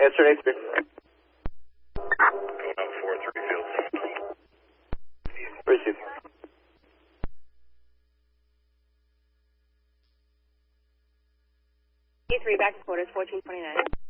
Answer an A3. Going out 4-3 field. Receive. A3 back to quarters, 1429.